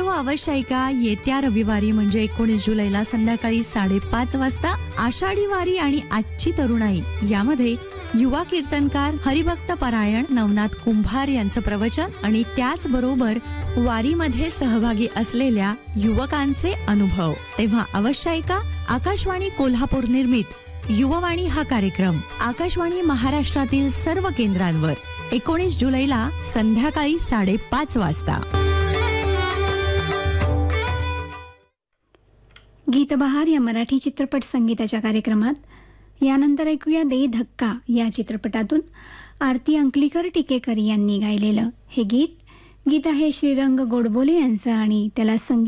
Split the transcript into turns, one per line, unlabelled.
सर्व अवश्य ऐका येत्या रविवारी म्हणजे 19 जुलैला संध्याकाळी 5:30 वाजता आषाढी वारी आणि आजची तरुणाई यामध्ये युवा कीर्तनकार हरिभक्त परायण नवनाथ कुंभार यांचं प्रवचन आणि त्याचबरोबर वारीमध्ये सहभागी असलेल्या युवकांचे अनुभव. तेव्हा अवश्य ऐका आकाशवाणी कोल्हापूर निर्मित युववाणी हा कार्यक्रम आकाशवाणी महाराष्ट्रातील सर्व केंद्रांवर 19 जुलैला संध्याकाळी 5:30 वाजता.
गीतबहार या मराठी चित्रपट संगीताच्या कार्यक्रमात यानंतर ऐकूया दे धक्का या चित्रपटातून आरती अंकलीकर टिकेकर यांनी गायलेलं हे गीत आहे श्रीरंग गोडबोले यांचं आणि त्याला संगीत